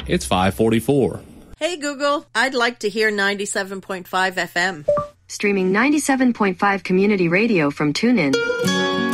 It's 5:44. Hey Google, I'd like to hear 97.5 FM. Streaming 97.5 community radio from TuneIn.